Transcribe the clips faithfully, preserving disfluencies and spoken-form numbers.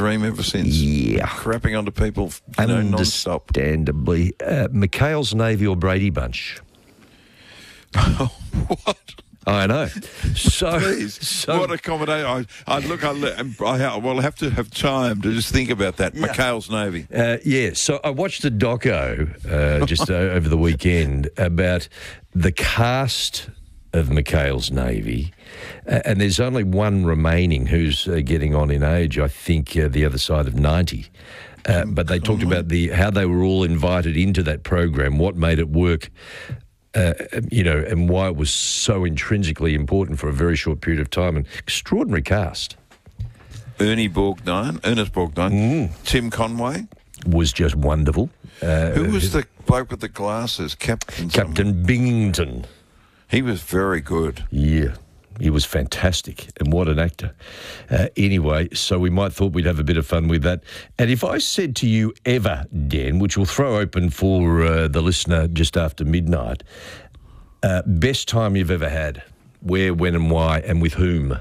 dream ever since. Yeah. Crapping onto people, you know, non-stop. Understandably. Uh, McHale's Navy or Brady Bunch? What? I know. So, Please, so what accommodation? I, I look, I, I will have to have time to just think about that. Yeah. McHale's Navy. Uh, yeah, so I watched a doco uh, just uh, over the weekend about the cast of McHale's Navy, uh, and there's only one remaining who's uh, getting on in age, I think uh, the other side of ninety. Uh, but they talked about the how they were all invited into that program, what made it work, uh, you know, and why it was so intrinsically important for a very short period of time. An extraordinary cast. Ernie Borgnine, Ernest Borgnine, Mm. Tim Conway. Was just wonderful. Uh, Who was the bloke with the glasses? Captain. Captain Binghamton. He was very good. Yeah, he was fantastic, and what an actor. Uh, anyway, so we might thought we'd have a bit of fun with that. And if I said to you ever, Dan, which we'll throw open for uh, the listener just after midnight, uh, best time you've ever had, where, when and why, and with whom?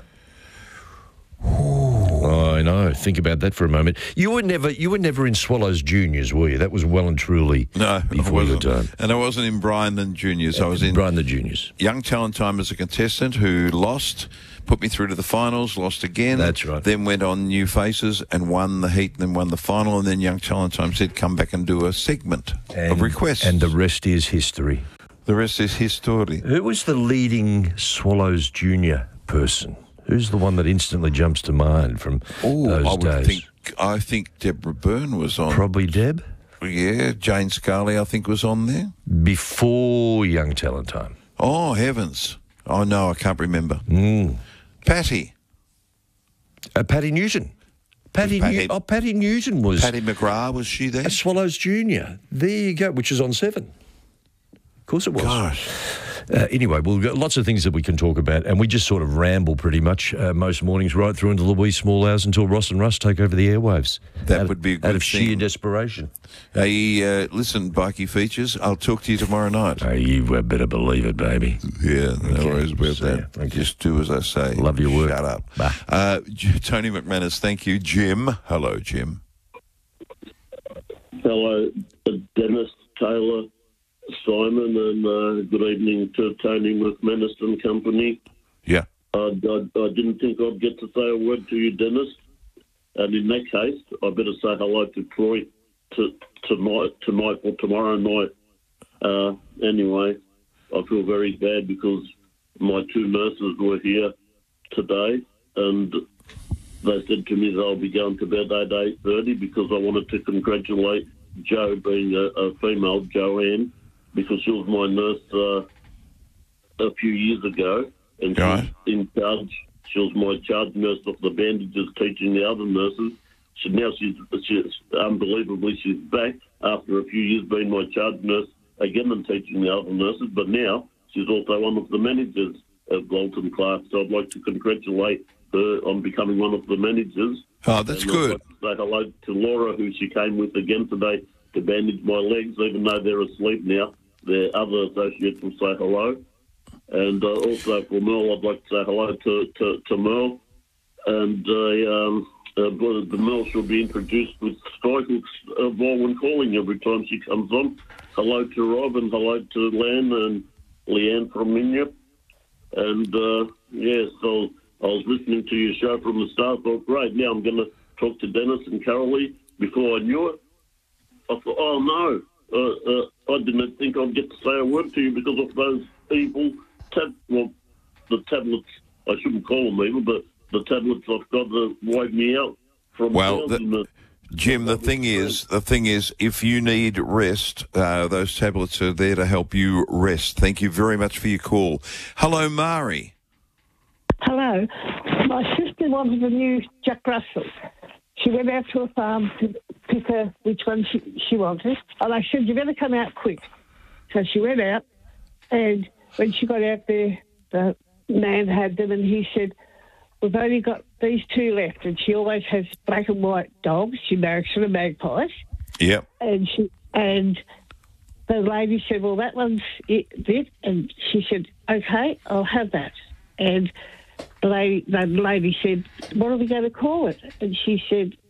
I know. Think about that for a moment. You were never, you were never in Swallows Juniors, were you? That was well and truly No, before I your wasn't. time. And I wasn't in Brian the Juniors. I was in Brian the Juniors. Young Talent Time as a contestant who lost, put me through to the finals, lost again. That's right. Then went on New Faces and won the heat and then won the final. And then Young Talent Time said, come back and do a segment And, of requests. and the rest is history. the rest is history. Who was the leading Swallows Junior person? Who's the one that instantly jumps to mind from Oh, those I would days? think, I think Deborah Byrne was on. Probably Deb? Yeah, Jane Scarlett, I think, was on there. Before Young Talent Time. Oh, heavens. Oh, no, I can't remember. Mm. Patty. Uh, Patty Newton. Patty, Patty- New- oh, Patty Newton was Patty McGrath, was she there? at Swallows Junior. There you go, which is on Seven. Of course it was. Gosh. Uh, anyway, we've got lots of things that we can talk about, and we just sort of ramble pretty much uh, most mornings right through into the wee small hours until Ross and Russ take over the airwaves. That out, would be a out good of sheer thing. desperation. Hey, uh, listen, Bikey Features, I'll talk to you tomorrow night. Oh, you uh, better believe it, baby. Yeah, no Okay, worries about see that. ya. Thank you. Just do as I say. Love your work. Shut up. Bye. Uh, J- Tony McManus, thank you. Jim. Hello, Jim. Hello, Dennis, Taylor, Simon, and uh, good evening to Tony McManus and company. Yeah. Uh, I, I didn't think I'd get to say a word to you, Dennis. And in that case, I better say hello to Troy to, tonight, tonight or tomorrow night. Uh, anyway, I feel very bad because my two nurses were here today and they said to me they'll be going to bed at eight thirty because I wanted to congratulate Jo, being a, a female, Joanne, because she was my nurse uh, a few years ago, and she Right. was in charge. She was my charge nurse of the bandages, teaching the other nurses. She, now she's, she's unbelievably she's back after a few years being my charge nurse again and teaching the other nurses. But now she's also one of the managers at Galton Clark. So I'd like to congratulate her on becoming one of the managers. Oh, that's And good. I'd like to say hello to Laura, who she came with again today to bandage my legs, even though they're asleep now. Their other associates will say hello. And uh, also for Merle, I'd like to say hello to, to, to Merle. And uh, um, uh, but the Merle shall be introduced with Skyhooks uh, Baldwin calling every time she comes on. Hello to Rob and hello to Lan and Leanne from Minya. And uh, yeah, so I was listening to your show from the start. I thought, great, now I'm going to talk to Dennis and Carolee. Before I knew it, I thought, oh no, uh, uh, I didn't think I'd get to say a word to you because of those evil tab- well, the tablets. I shouldn't call them evil, but the tablets I've got that wipe me out from. Well, the, the- Jim, the thing is, the thing is, if you need rest, uh, those tablets are there to help you rest. Thank you very much for your call. Hello, Mari. Hello. My sister wanted a new Jack Russell. She went out to a farm to pick her which one she, she wanted. And I said, you better come out quick. So she went out, and when she got out there, the man had them, and he said, we've only got these two left. And she always has black and white dogs. She marries for the magpies. Yep. And she and the lady said, well, that one's it, it. And she said, okay, I'll have that. And the lady, the lady said, what are we going to call it? And she said,